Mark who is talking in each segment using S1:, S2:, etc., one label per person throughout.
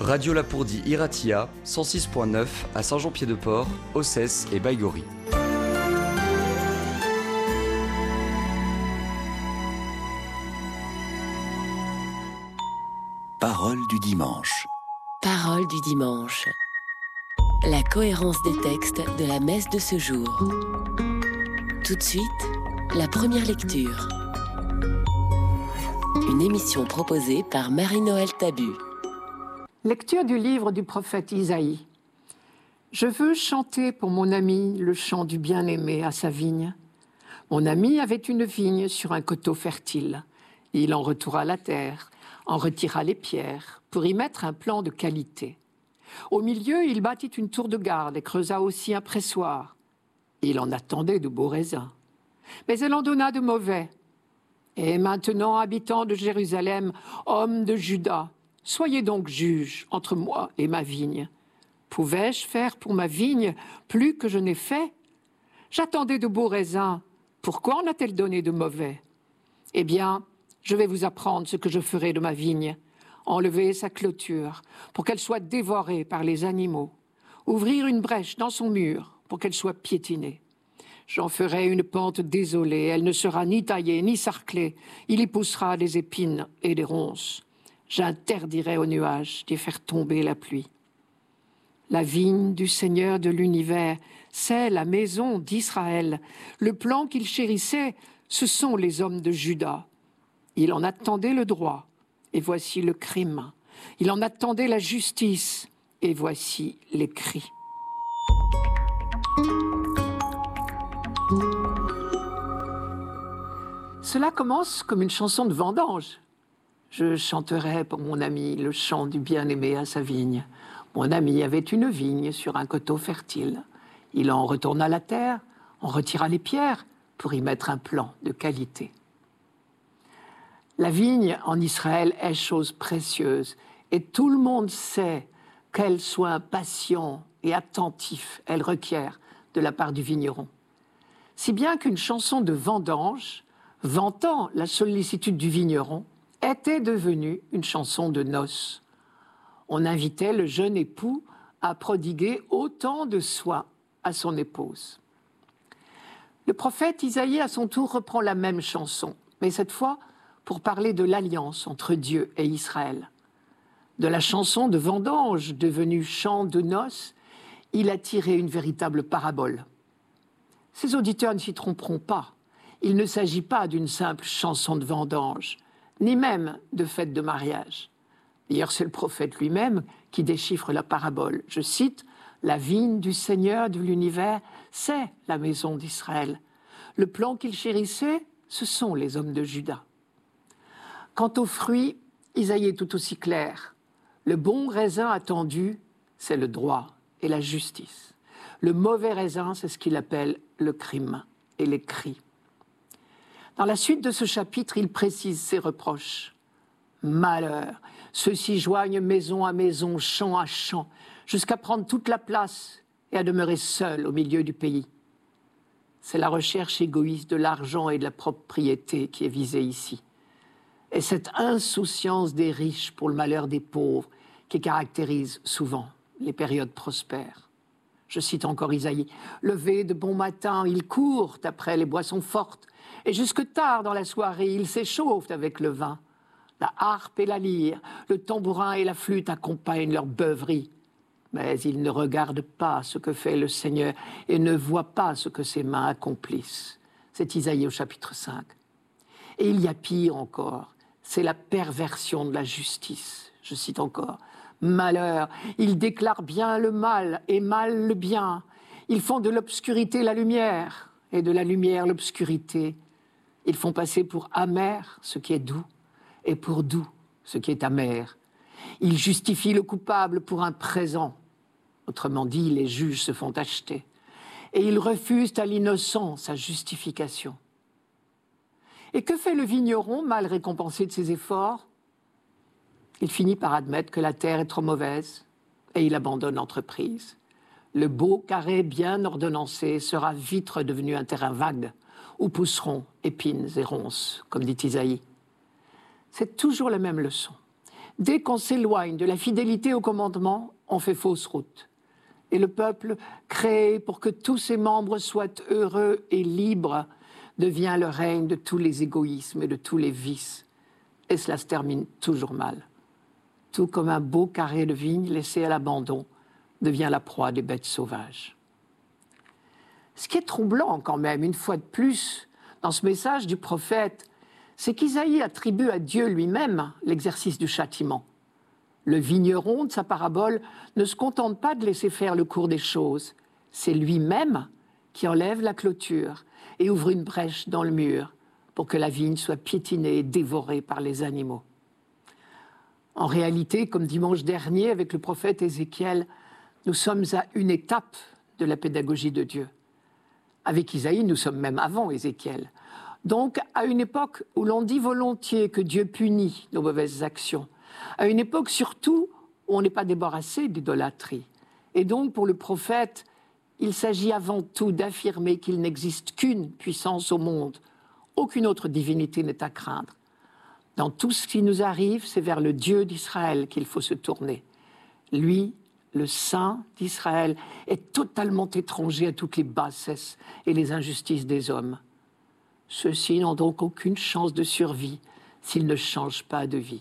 S1: Radio Lapourdie Iratia, 106.9 à Saint-Jean-Pied-de-Port, Ossès et Baïgorry.
S2: Parole du dimanche.
S3: Parole du dimanche. La cohérence des textes de la messe de ce jour. Tout de suite, la première lecture. Une émission proposée par Marie-Noël Tabu.
S4: Lecture du livre du prophète Isaïe. Je veux chanter pour mon ami le chant du bien-aimé à sa vigne. Mon ami avait une vigne sur un coteau fertile. Il en retourna la terre, en retira les pierres, pour y mettre un plan de qualité. Au milieu, il bâtit une tour de garde et creusa aussi un pressoir. Il en attendait de beaux raisins. Mais elle en donna de mauvais. Et maintenant, habitants de Jérusalem, hommes de Juda, soyez donc juges entre moi et ma vigne. Pouvais-je faire pour ma vigne plus que je n'ai fait? J'attendais de beaux raisins. Pourquoi en a-t-elle donné de mauvais? Eh bien, je vais vous apprendre ce que je ferai de ma vigne. Enlever sa clôture pour qu'elle soit dévorée par les animaux. Ouvrir une brèche dans son mur pour qu'elle soit piétinée. J'en ferai une pente désolée, elle ne sera ni taillée ni sarclée. Il y poussera des épines et des ronces. J'interdirai aux nuages d'y faire tomber la pluie. La vigne du Seigneur de l'univers, c'est la maison d'Israël. Le plan qu'il chérissait, ce sont les hommes de Juda. Il en attendait le droit, et voici le crime. Il en attendait la justice, et voici les cris. Cela commence comme une chanson de vendange. Je chanterai pour mon ami le chant du bien-aimé à sa vigne. Mon ami avait une vigne sur un coteau fertile. Il en retourna la terre, en retira les pierres pour y mettre un plan de qualité. La vigne en Israël est chose précieuse et tout le monde sait quel soin patient et attentif elle requiert de la part du vigneron. Si bien qu'une chanson de vendange, vantant la sollicitude du vigneron, était devenue une chanson de noces. On invitait le jeune époux à prodiguer autant de soins à son épouse. Le prophète Isaïe, à son tour, reprend la même chanson, mais cette fois pour parler de l'alliance entre Dieu et Israël. De la chanson de vendange devenue chant de noces, il a tiré une véritable parabole. Ses auditeurs ne s'y tromperont pas. Il ne s'agit pas d'une simple chanson de vendange, ni même de fête de mariage. D'ailleurs, c'est le prophète lui-même qui déchiffre la parabole. Je cite, « La vigne du Seigneur de l'univers, c'est la maison d'Israël. Le plan qu'il chérissait, ce sont les hommes de Juda. » Quant aux fruits, Isaïe est tout aussi clair. Le bon raisin attendu, c'est le droit et la justice. Le mauvais raisin, c'est ce qu'il appelle le crime et les cris. Dans la suite de ce chapitre, il précise ses reproches. Malheur, ceux-ci joignent maison à maison, champ à champ, jusqu'à prendre toute la place et à demeurer seuls au milieu du pays. C'est la recherche égoïste de l'argent et de la propriété qui est visée ici. Et cette insouciance des riches pour le malheur des pauvres qui caractérise souvent les périodes prospères. Je cite encore Isaïe. « Levé de bon matin, ils courent après les boissons fortes, et jusque tard dans la soirée, ils s'échauffent avec le vin. La harpe et la lyre, le tambourin et la flûte accompagnent leur beuverie. Mais ils ne regardent pas ce que fait le Seigneur et ne voient pas ce que ses mains accomplissent. » C'est Isaïe au chapitre 5. Et il y a pire encore, c'est la perversion de la justice. Je cite encore. « Malheur, ils déclarent bien le mal et mal le bien. Ils font de l'obscurité la lumière et de la lumière l'obscurité. Ils font passer pour amer ce qui est doux et pour doux ce qui est amer. Ils justifient le coupable pour un présent. Autrement dit, les juges se font acheter. Et ils refusent à l'innocent sa justification. Et que fait le vigneron, mal récompensé de ses efforts? Il finit par admettre que la terre est trop mauvaise et il abandonne l'entreprise. Le beau carré bien ordonnancé sera vite redevenu un terrain vague où pousseront épines et ronces, comme dit Isaïe. C'est toujours la même leçon. Dès qu'on s'éloigne de la fidélité au commandement, on fait fausse route. Et le peuple, créé pour que tous ses membres soient heureux et libres, devient le règne de tous les égoïsmes et de tous les vices. Et cela se termine toujours mal. Tout comme un beau carré de vigne laissé à l'abandon devient la proie des bêtes sauvages. Ce qui est troublant quand même, une fois de plus, dans ce message du prophète, c'est qu'Isaïe attribue à Dieu lui-même l'exercice du châtiment. Le vigneron de sa parabole ne se contente pas de laisser faire le cours des choses. C'est lui-même qui enlève la clôture et ouvre une brèche dans le mur pour que la vigne soit piétinée et dévorée par les animaux. En réalité, comme dimanche dernier avec le prophète Ézéchiel, nous sommes à une étape de la pédagogie de Dieu. Avec Isaïe, nous sommes même avant Ézéchiel. Donc, à une époque où l'on dit volontiers que Dieu punit nos mauvaises actions, à une époque surtout où on n'est pas débarrassé d'idolâtrie. Et donc, pour le prophète, il s'agit avant tout d'affirmer qu'il n'existe qu'une puissance au monde. Aucune autre divinité n'est à craindre. Dans tout ce qui nous arrive, c'est vers le Dieu d'Israël qu'il faut se tourner. Lui, le Saint d'Israël, est totalement étranger à toutes les bassesses et les injustices des hommes. Ceux-ci n'ont donc aucune chance de survie s'ils ne changent pas de vie.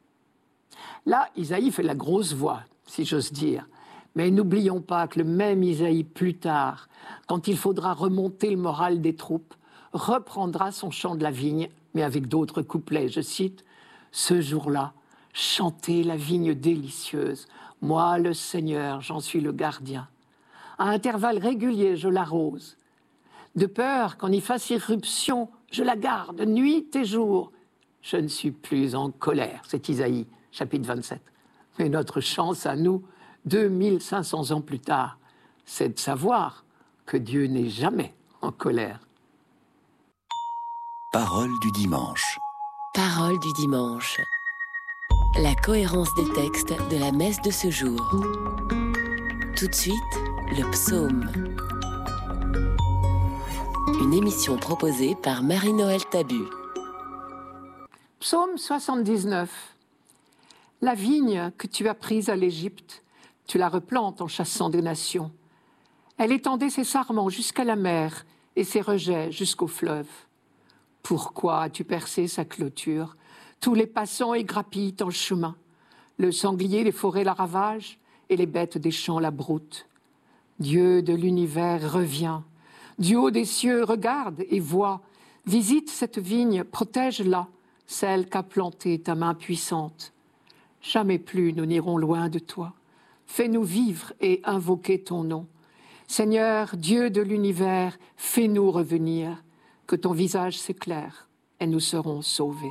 S4: Là, Isaïe fait la grosse voix, si j'ose dire. Mais n'oublions pas que le même Isaïe, plus tard, quand il faudra remonter le moral des troupes, reprendra son chant de la vigne, mais avec d'autres couplets. Je cite, « Ce jour-là, chantez la vigne délicieuse. Moi, le Seigneur, j'en suis le gardien. À intervalles réguliers, je l'arrose. De peur qu'en y fasse irruption, je la garde nuit et jour. Je ne suis plus en colère. » C'est Isaïe, chapitre 27. Mais notre chance à nous, 2500 ans plus tard, c'est de savoir que Dieu n'est jamais en colère.
S2: Parole du dimanche.
S3: Parole du dimanche. La cohérence des textes de la messe de ce jour. Tout de suite, le psaume. Une émission proposée par Marie-Noël Tabu.
S4: Psaume 79. La vigne que tu as prise à l'Égypte, tu la replantes en chassant des nations. Elle étendait ses sarments jusqu'à la mer et ses rejets jusqu'au fleuve. Pourquoi as-tu percé sa clôture? Tous les passants y grappillent en chemin. Le sanglier des forêts la ravage et les bêtes des champs la broutent. Dieu de l'univers revient. Du haut des cieux, regarde et vois. Visite cette vigne, protège-la, celle qu'a plantée ta main puissante. Jamais plus nous n'irons loin de toi. Fais-nous vivre et invoquer ton nom. Seigneur, Dieu de l'univers, fais-nous revenir. Que ton visage s'éclaire et nous serons sauvés.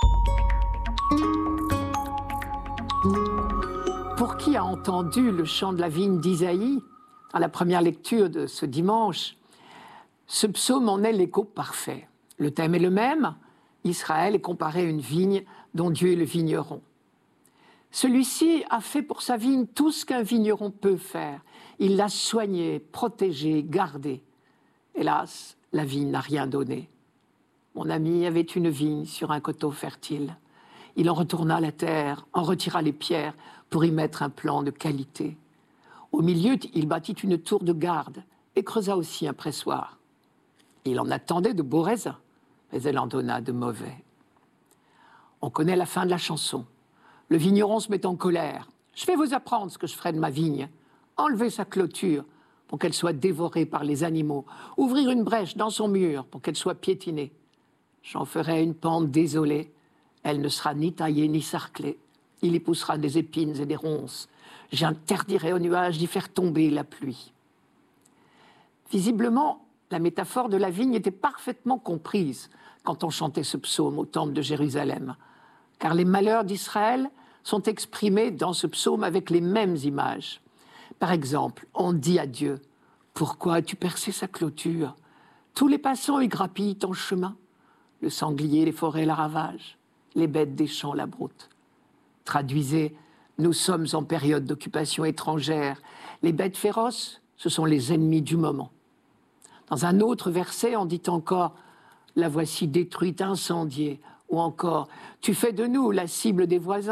S4: Pour qui a entendu le chant de la vigne d'Isaïe, à la première lecture de ce dimanche, ce psaume en est l'écho parfait. Le thème est le même, Israël est comparé à une vigne dont Dieu est le vigneron. Celui-ci a fait pour sa vigne tout ce qu'un vigneron peut faire. Il l'a soignée, protégée, gardée. Hélas, la vigne n'a rien donné. Mon ami avait une vigne sur un coteau fertile. Il en retourna la terre, en retira les pierres pour y mettre un plan de qualité. Au milieu, il bâtit une tour de garde et creusa aussi un pressoir. Il en attendait de beaux raisins, mais elle en donna de mauvais. On connaît la fin de la chanson. Le vigneron se met en colère. « Je vais vous apprendre ce que je ferai de ma vigne. Enlever sa clôture pour qu'elle soit dévorée par les animaux. Ouvrir une brèche dans son mur pour qu'elle soit piétinée. J'en ferai une pente désolée. Elle ne sera ni taillée ni sarclée. Il y poussera des épines et des ronces. J'interdirai aux nuages d'y faire tomber la pluie. » Visiblement, la métaphore de la vigne était parfaitement comprise quand on chantait ce psaume au temple de Jérusalem. Car les malheurs d'Israël sont exprimés dans ce psaume avec les mêmes images. Par exemple, on dit à Dieu, « Pourquoi as-tu percé sa clôture? Tous les passants y grappillent en chemin. Le sanglier des forêts la ravage, les bêtes des champs la broutent. » Traduisez, nous sommes en période d'occupation étrangère. Les bêtes féroces, ce sont les ennemis du moment. Dans un autre verset, on dit encore « La voici détruite, incendiée », ou encore « Tu fais de nous la cible des voisins,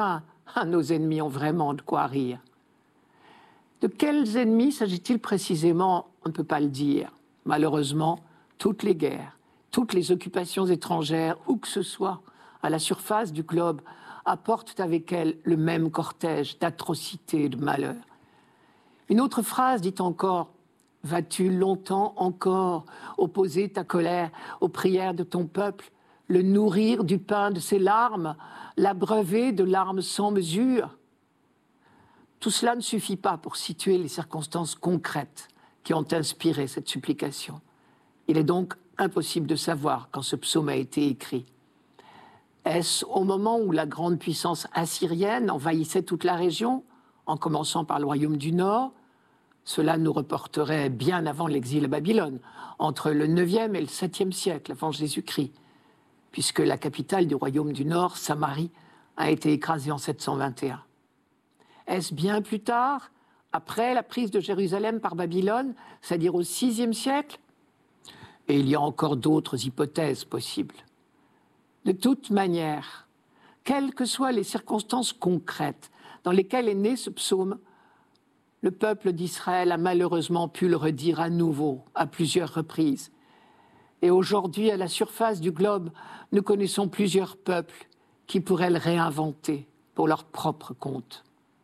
S4: nos ennemis ont vraiment de quoi rire. De quels ennemis s'agit-il précisément? On ne peut pas le dire. Malheureusement, toutes les guerres, toutes les occupations étrangères, où que ce soit, à la surface du globe, apportent avec elles le même cortège d'atrocités et de malheurs. Une autre phrase dit encore: « Vas-tu longtemps encore opposer ta colère aux prières de ton peuple, le nourrir du pain de ses larmes, l'abreuver de larmes sans mesure ?» Tout cela ne suffit pas pour situer les circonstances concrètes qui ont inspiré cette supplication. Il est donc impossible de savoir quand ce psaume a été écrit. Est-ce au moment où la grande puissance assyrienne envahissait toute la région, en commençant par le royaume du Nord? Cela nous reporterait bien avant l'exil à Babylone, entre le 9e et le 7e siècle avant Jésus-Christ, puisque la capitale du royaume du Nord, Samarie, a été écrasée en 721. Est-ce bien plus tard, après la prise de Jérusalem par Babylone, c'est-à-dire au 6e siècle? Et il y a encore d'autres hypothèses possibles. De toute manière, quelles que soient les circonstances concrètes dans lesquelles est né ce psaume, le peuple d'Israël a malheureusement pu le redire à nouveau, à plusieurs reprises. Et aujourd'hui, à la surface du globe, nous connaissons plusieurs peuples qui pourraient le réinventer pour leur propre compte.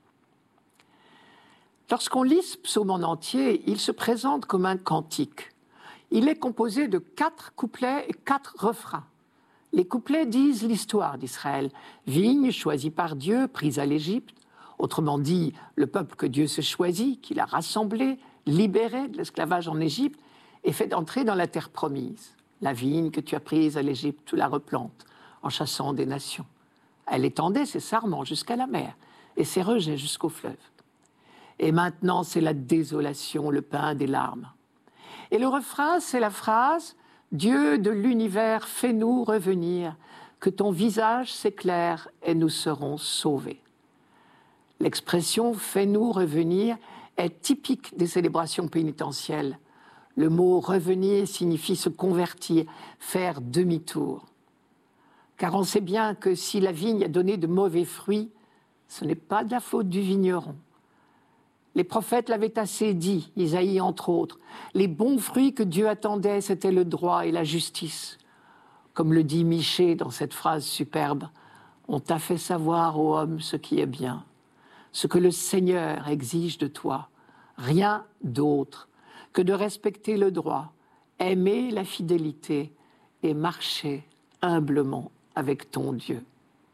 S4: Lorsqu'on lit ce psaume en entier, il se présente comme un cantique. Il est composé de 4 couplets et 4 refrains. Les couplets disent l'histoire d'Israël, vigne choisie par Dieu, prise à l'Égypte, autrement dit, le peuple que Dieu se choisit, qu'il a rassemblé, libéré de l'esclavage en Égypte et fait entrer dans la terre promise. La vigne que tu as prise à l'Égypte, tu la replantes en chassant des nations. Elle étendait ses sarments jusqu'à la mer et ses rejets jusqu'au fleuve. Et maintenant, c'est la désolation, le pain des larmes. Et le refrain, c'est la phrase « Dieu de l'univers, fais-nous revenir, que ton visage s'éclaire et nous serons sauvés. » L'expression « fais-nous revenir » est typique des célébrations pénitentielles. Le mot « revenir » signifie se convertir, faire demi-tour. Car on sait bien que si la vigne a donné de mauvais fruits, ce n'est pas de la faute du vigneron. Les prophètes l'avaient assez dit, Isaïe entre autres. Les bons fruits que Dieu attendait, c'était le droit et la justice. Comme le dit Michée dans cette phrase superbe, « On t'a fait savoir, ô homme, ce qui est bien, ce que le Seigneur exige de toi, rien d'autre que de respecter le droit, aimer la fidélité et marcher humblement avec ton Dieu. »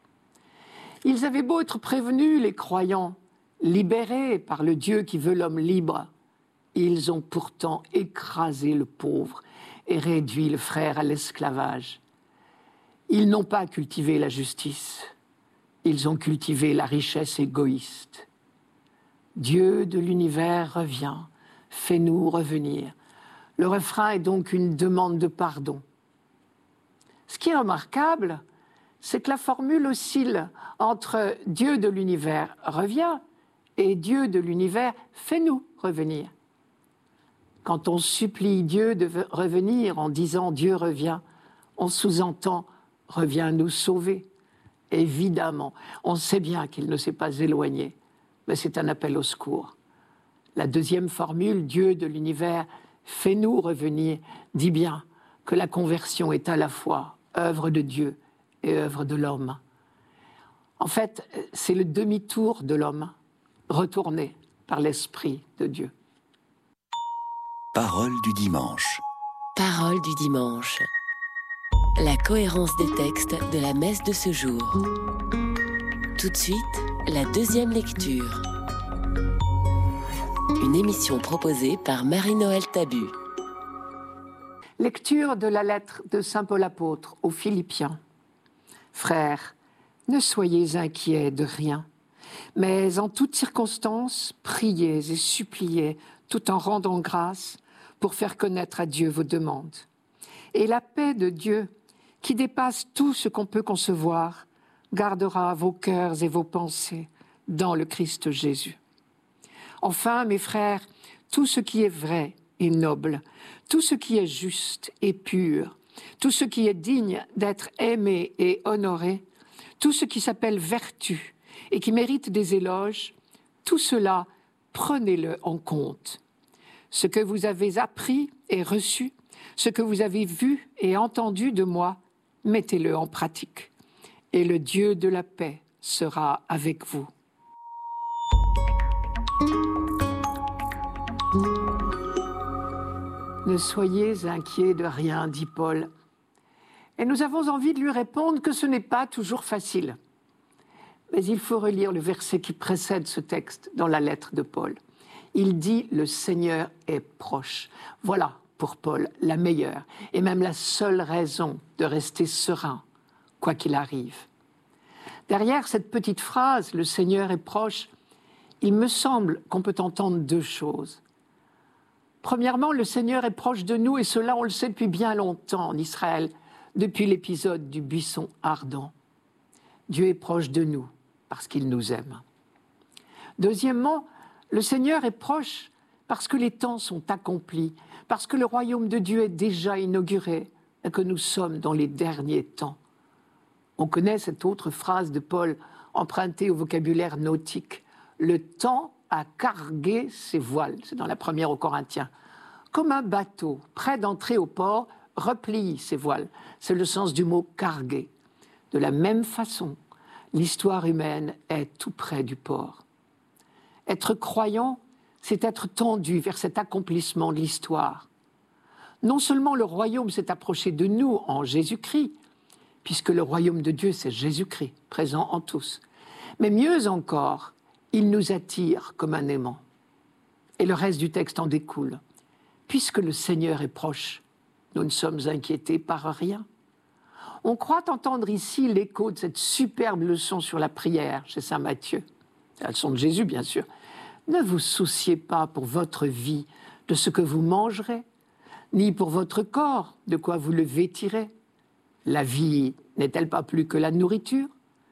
S4: Ils avaient beau être prévenus, les croyants, libérés par le Dieu qui veut l'homme libre, ils ont pourtant écrasé le pauvre et réduit le frère à l'esclavage. Ils n'ont pas cultivé la justice, ils ont cultivé la richesse égoïste. Dieu de l'univers revient, fais-nous revenir. Le refrain est donc une demande de pardon. Ce qui est remarquable, c'est que la formule oscille entre Dieu de l'univers revient et Dieu de l'univers, fais-nous revenir. Quand on supplie Dieu de revenir en disant Dieu revient, on sous-entend reviens nous sauver. Évidemment, on sait bien qu'il ne s'est pas éloigné, mais c'est un appel au secours. La deuxième formule, Dieu de l'univers, fais-nous revenir, dit bien que la conversion est à la fois œuvre de Dieu et œuvre de l'homme. En fait, c'est le demi-tour de l'homme, retourné par l'Esprit de Dieu.
S2: Parole du dimanche.
S3: Parole du dimanche. La cohérence des textes de la messe de ce jour. Tout de suite, la deuxième lecture. Une émission proposée par Marie-Noël Tabu.
S4: Lecture de la lettre de saint Paul apôtre aux Philippiens. Frères, ne soyez inquiets de rien, mais en toutes circonstances, priez et suppliez, tout en rendant grâce, pour faire connaître à Dieu vos demandes. Et la paix de Dieu, qui dépasse tout ce qu'on peut concevoir, gardera vos cœurs et vos pensées dans le Christ Jésus. Enfin, mes frères, tout ce qui est vrai et noble, tout ce qui est juste et pur, tout ce qui est digne d'être aimé et honoré, tout ce qui s'appelle vertu et qui mérite des éloges, tout cela, prenez-le en compte. Ce que vous avez appris et reçu, ce que vous avez vu et entendu de moi, mettez-le en pratique. Et le Dieu de la paix sera avec vous. Ne soyez inquiets de rien, dit Paul. Et nous avons envie de lui répondre que ce n'est pas toujours facile. Mais il faut relire le verset qui précède ce texte dans la lettre de Paul. Il dit « Le Seigneur est proche ». Voilà, pour Paul, la meilleure et même la seule raison de rester serein, quoi qu'il arrive. Derrière cette petite phrase « Le Seigneur est proche », il me semble qu'on peut entendre deux choses. Premièrement, le Seigneur est proche de nous, et cela on le sait depuis bien longtemps en Israël, depuis l'épisode du buisson ardent. Dieu est proche de nous parce qu'il nous aime. Deuxièmement, le Seigneur est proche parce que les temps sont accomplis, parce que le royaume de Dieu est déjà inauguré et que nous sommes dans les derniers temps. On connaît cette autre phrase de Paul empruntée au vocabulaire nautique. Le temps a cargué ses voiles, c'est dans la première aux Corinthiens. Comme un bateau prêt d'entrer au port, replie ses voiles. C'est le sens du mot carguer. De la même façon, l'histoire humaine est tout près du port. Être croyant, c'est être tendu vers cet accomplissement de l'histoire. Non seulement le royaume s'est approché de nous en Jésus-Christ, puisque le royaume de Dieu, c'est Jésus-Christ, présent en tous, mais mieux encore, il nous attire comme un aimant. Et le reste du texte en découle. Puisque le Seigneur est proche, nous ne sommes inquiétés par rien. On croit entendre ici l'écho de cette superbe leçon sur la prière chez saint Matthieu. La leçon de Jésus, bien sûr. Ne vous souciez pas pour votre vie de ce que vous mangerez, ni pour votre corps de quoi vous le vêtirez. La vie n'est-elle pas plus que la nourriture,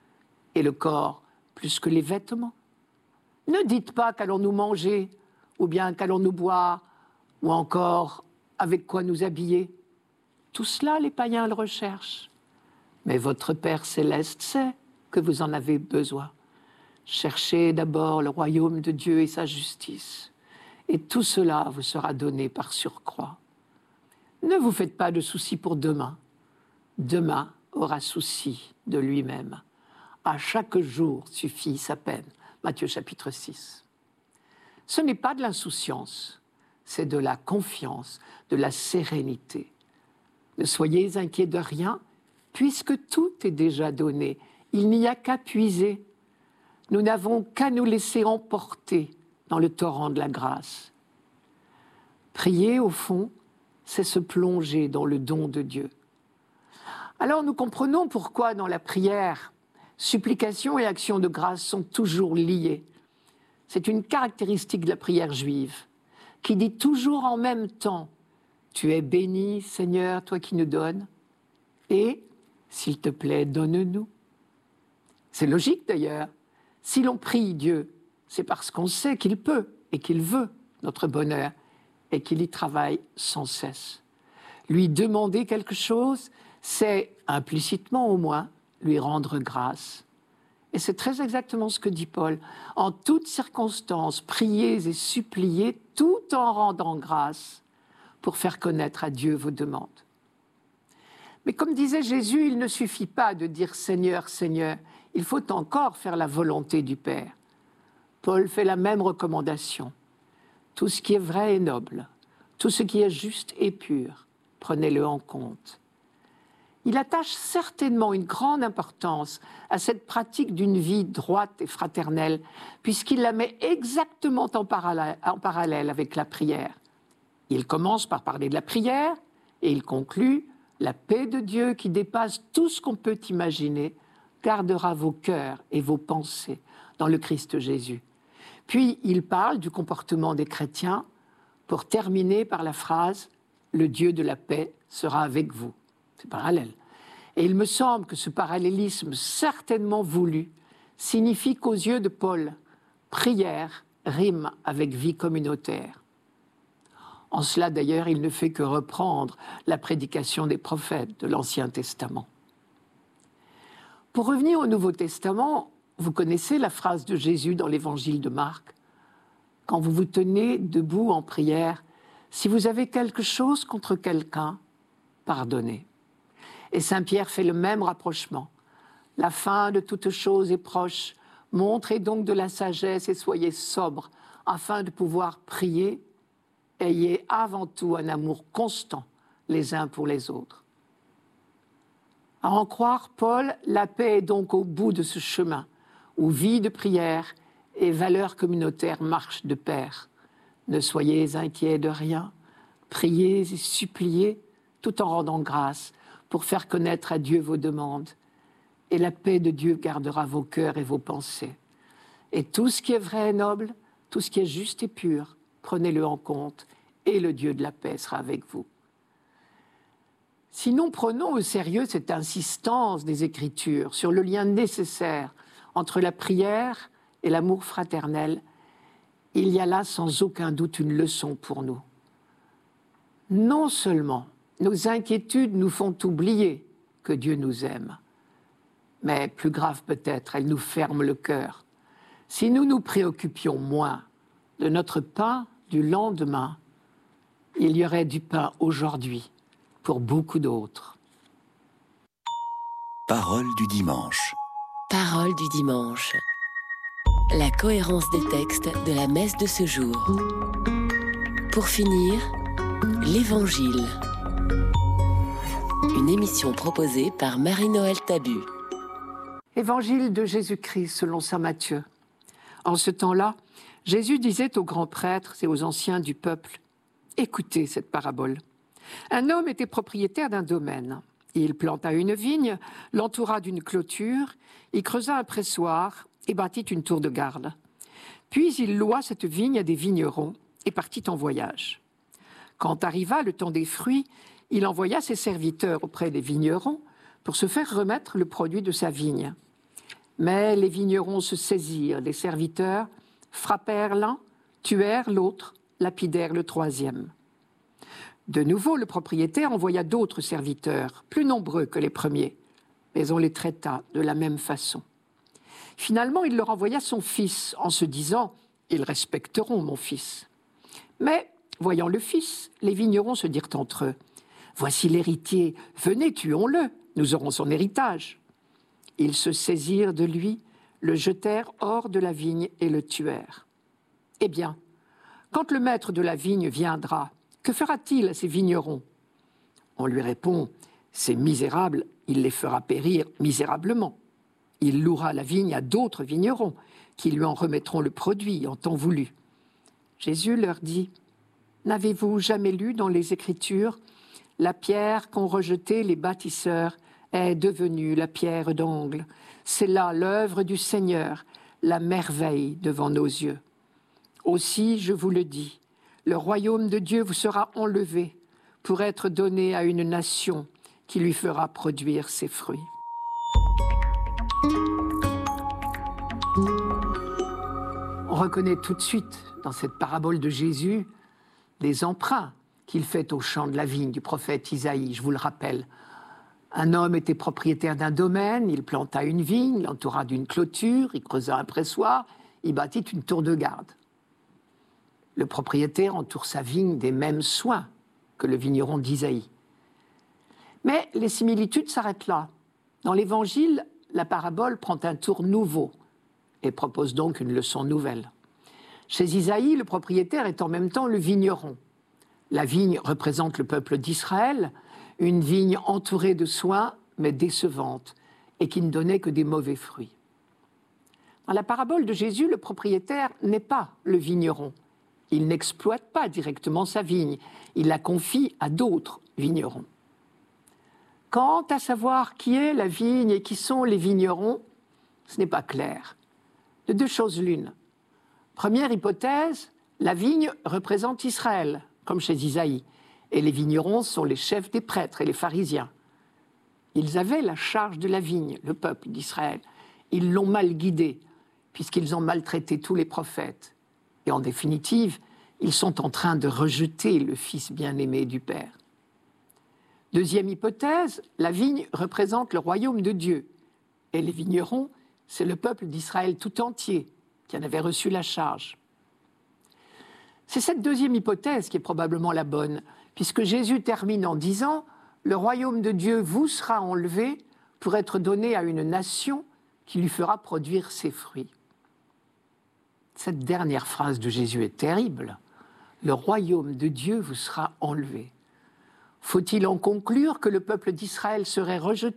S4: et le corps plus que les vêtements? Ne dites pas qu'allons-nous manger, ou bien qu'allons-nous boire, ou encore avec quoi nous habiller. Tout cela, les païens le recherchent. Mais votre Père céleste sait que vous en avez besoin. Cherchez d'abord le royaume de Dieu et sa justice, et tout cela vous sera donné par surcroît. Ne vous faites pas de soucis pour demain. Demain aura souci de lui-même. À chaque jour suffit sa peine. Matthieu chapitre 6. Ce n'est pas de l'insouciance, c'est de la confiance, de la sérénité. Ne soyez inquiets de rien, puisque tout est déjà donné. Il n'y a qu'à puiser. Nous n'avons qu'à nous laisser emporter dans le torrent de la grâce. Prier, au fond, c'est se plonger dans le don de Dieu. Alors nous comprenons pourquoi dans la prière, supplication et action de grâce sont toujours liées. C'est une caractéristique de la prière juive, qui dit toujours en même temps « Tu es béni, Seigneur, toi qui nous donnes, et, s'il te plaît, donne-nous. » C'est logique d'ailleurs. Si l'on prie Dieu, c'est parce qu'on sait qu'il peut et qu'il veut notre bonheur et qu'il y travaille sans cesse. Lui demander quelque chose, c'est, implicitement au moins, lui rendre grâce. Et c'est très exactement ce que dit Paul. En toutes circonstances, priez et suppliez tout en rendant grâce pour faire connaître à Dieu vos demandes. Mais comme disait Jésus, il ne suffit pas de dire « Seigneur, Seigneur », il faut encore faire la volonté du Père. Paul fait la même recommandation. Tout ce qui est vrai et noble, tout ce qui est juste et pur, prenez-le en compte. Il attache certainement une grande importance à cette pratique d'une vie droite et fraternelle, puisqu'il la met exactement en parallèle avec la prière. Il commence par parler de la prière et il conclut « La paix de Dieu qui dépasse tout ce qu'on peut imaginer gardera vos cœurs et vos pensées dans le Christ Jésus. » Puis il parle du comportement des chrétiens pour terminer par la phrase « Le Dieu de la paix sera avec vous ». C'est parallèle. Et il me semble que ce parallélisme certainement voulu signifie qu'aux yeux de Paul, prière rime avec vie communautaire. En cela d'ailleurs, il ne fait que reprendre la prédication des prophètes de l'Ancien Testament. Pour revenir au Nouveau Testament, Vous connaissez la phrase de Jésus dans l'évangile de Marc. Quand vous vous tenez debout en prière, si vous avez quelque chose contre quelqu'un, pardonnez. Et Saint Pierre fait le même rapprochement. La fin de toute chose est proche. Montrez donc de la sagesse et soyez sobres, afin de pouvoir prier. Ayez avant tout un amour constant les uns pour les autres. À en croire Paul, la paix est donc au bout de ce chemin, où vie de prière et valeurs communautaires marchent de pair. Ne soyez inquiets de rien, priez et suppliez tout en rendant grâce pour faire connaître à Dieu vos demandes. Et la paix de Dieu gardera vos cœurs et vos pensées. Et tout ce qui est vrai et noble, tout ce qui est juste et pur, prenez-le en compte et le Dieu de la paix sera avec vous. Sinon, prenons au sérieux cette insistance des Écritures sur le lien nécessaire entre la prière et l'amour fraternel. Il y a là sans aucun doute une leçon pour nous. Non seulement nos inquiétudes nous font oublier que Dieu nous aime, mais plus grave peut-être, elles nous ferment le cœur. Si nous nous préoccupions moins de notre pain du lendemain, il y aurait du pain aujourd'hui pour beaucoup d'autres.
S2: Parole du dimanche.
S3: Parole du dimanche. La cohérence des textes de la messe de ce jour. Pour finir, l'Évangile. Une émission proposée par Marie-Noël Tabu.
S4: Évangile de Jésus-Christ selon saint Matthieu. En ce temps-là, Jésus disait aux grands prêtres et aux anciens du peuple, « Écoutez cette parabole. Un homme était propriétaire d'un domaine. Il planta une vigne, l'entoura d'une clôture, y creusa un pressoir et bâtit une tour de garde. Puis il loua cette vigne à des vignerons et partit en voyage. Quand arriva le temps des fruits, il envoya ses serviteurs auprès des vignerons pour se faire remettre le produit de sa vigne. Mais les vignerons se saisirent des serviteurs, frappèrent l'un, tuèrent l'autre, lapidèrent le troisième. De nouveau, le propriétaire envoya d'autres serviteurs, plus nombreux que les premiers, mais on les traita de la même façon. Finalement, il leur envoya son fils en se disant « Ils respecteront mon fils ». Mais, voyant le fils, les vignerons se dirent entre eux « Voici l'héritier, venez, tuons-le, nous aurons son héritage ». Ils se saisirent de lui, le jetèrent hors de la vigne et le tuèrent. Eh bien, quand le maître de la vigne viendra, que fera-t-il à ces vignerons ? On lui répond « Ces misérables, il les fera périr misérablement. Il louera la vigne à d'autres vignerons qui lui en remettront le produit en temps voulu. » Jésus leur dit « N'avez-vous jamais lu dans les Écritures « La pierre qu'ont rejetée les bâtisseurs est devenue la pierre d'angle. C'est là l'œuvre du Seigneur, la merveille devant nos yeux. Aussi, je vous le dis, le royaume de Dieu vous sera enlevé pour être donné à une nation qui lui fera produire ses fruits. » On reconnaît tout de suite dans cette parabole de Jésus les emprunts qu'il fait au champ de la vigne du prophète Isaïe, je vous le rappelle. Un homme était propriétaire d'un domaine, il planta une vigne, l'entoura d'une clôture, il creusa un pressoir, il bâtit une tour de garde. Le propriétaire entoure sa vigne des mêmes soins que le vigneron d'Isaïe. Mais les similitudes s'arrêtent là. Dans l'Évangile, la parabole prend un tour nouveau et propose donc une leçon nouvelle. Chez Isaïe, le propriétaire est en même temps le vigneron. La vigne représente le peuple d'Israël, une vigne entourée de soins, mais décevante, et qui ne donnait que des mauvais fruits. Dans la parabole de Jésus, le propriétaire n'est pas le vigneron. Il n'exploite pas directement sa vigne, il la confie à d'autres vignerons. Quant à savoir qui est la vigne et qui sont les vignerons, ce n'est pas clair. De deux choses l'une. Première hypothèse, la vigne représente Israël, comme chez Isaïe, et les vignerons sont les chefs des prêtres et les pharisiens. Ils avaient la charge de la vigne, le peuple d'Israël. Ils l'ont mal guidé, puisqu'ils ont maltraité tous les prophètes. Et en définitive, ils sont en train de rejeter le Fils bien-aimé du Père. Deuxième hypothèse, la vigne représente le royaume de Dieu, et les vignerons c'est le peuple d'Israël tout entier qui en avait reçu la charge. C'est cette deuxième hypothèse qui est probablement la bonne, puisque Jésus termine en disant « Le royaume de Dieu vous sera enlevé pour être donné à une nation qui lui fera produire ses fruits. » Cette dernière phrase de Jésus est terrible. « Le royaume de Dieu vous sera enlevé ». Faut-il en conclure que le peuple d'Israël serait rejeté ?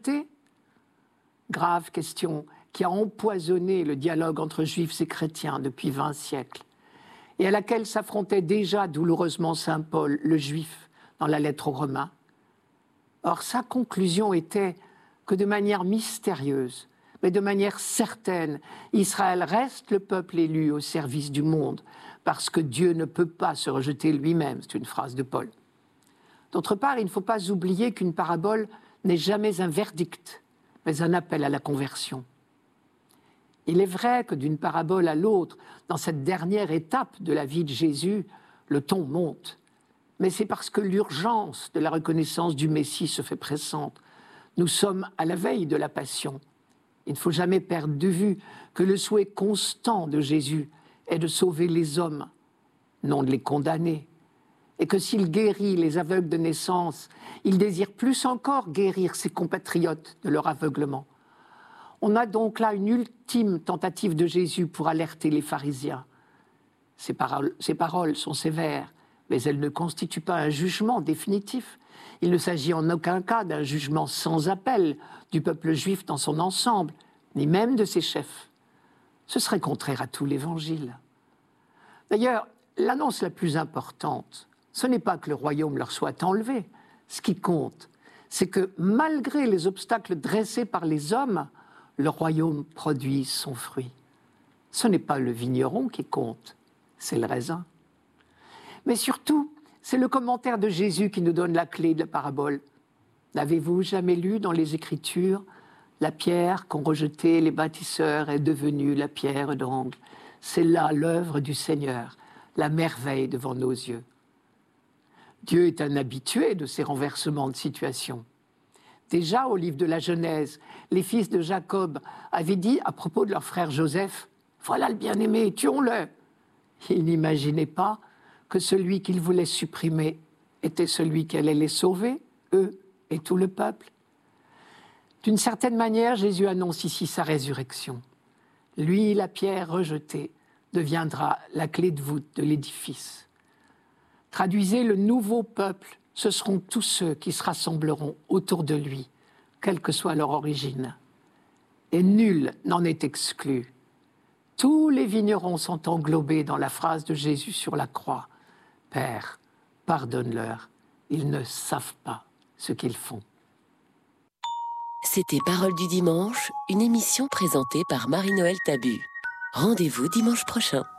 S4: Grave question qui a empoisonné le dialogue entre juifs et chrétiens depuis 20 siècles, et à laquelle s'affrontait déjà douloureusement saint Paul, le juif, dans la lettre aux Romains. Or, sa conclusion était que de manière mystérieuse, mais de manière certaine, Israël reste le peuple élu au service du monde, parce que Dieu ne peut pas se rejeter lui-même. C'est une phrase de Paul. D'autre part, il ne faut pas oublier qu'une parabole n'est jamais un verdict, mais un appel à la conversion. Il est vrai que d'une parabole à l'autre, dans cette dernière étape de la vie de Jésus, le ton monte. Mais c'est parce que l'urgence de la reconnaissance du Messie se fait pressante. Nous sommes à la veille de la Passion. Il ne faut jamais perdre de vue que le souhait constant de Jésus est de sauver les hommes, non de les condamner. Et que s'il guérit les aveugles de naissance, il désire plus encore guérir ses compatriotes de leur aveuglement. On a donc là une ultime tentative de Jésus pour alerter les pharisiens. Ces paroles sont sévères, mais elles ne constituent pas un jugement définitif. Il ne s'agit en aucun cas d'un jugement sans appel du peuple juif dans son ensemble, ni même de ses chefs. Ce serait contraire à tout l'Évangile. D'ailleurs, l'annonce la plus importante, ce n'est pas que le royaume leur soit enlevé. Ce qui compte, c'est que malgré les obstacles dressés par les hommes, le royaume produit son fruit. Ce n'est pas le vigneron qui compte, c'est le raisin. Mais surtout, c'est le commentaire de Jésus qui nous donne la clé de la parabole. N'avez-vous jamais lu dans les Écritures « La pierre qu'ont rejetée les bâtisseurs est devenue la pierre d'angle. C'est là l'œuvre du Seigneur, la merveille devant nos yeux. » Dieu est un habitué de ces renversements de situation. Déjà, au livre de la Genèse, les fils de Jacob avaient dit à propos de leur frère Joseph « Voilà le bien-aimé, tuons-le !» Ils n'imaginaient pas que celui qu'ils voulaient supprimer était celui qui allait les sauver, eux et tout le peuple. D'une certaine manière, Jésus annonce ici sa résurrection. Lui, la pierre rejetée, deviendra la clé de voûte de l'édifice. Traduisez le nouveau peuple, ce seront tous ceux qui se rassembleront autour de lui, quelle que soit leur origine. Et nul n'en est exclu. Tous les vignerons sont englobés dans la phrase de Jésus sur la croix. « Père, pardonne-leur, ils ne savent pas ce qu'ils font. »
S3: C'était Parole du dimanche, une émission présentée par Marie-Noël Tabu. Rendez-vous dimanche prochain.